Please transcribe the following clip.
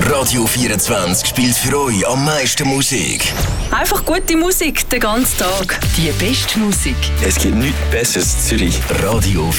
Radio 24 spielt für euch am meisten Musik. Einfach gute Musik den ganzen Tag. Die beste Musik. Es gibt nichts Besseres in Zürich. Radio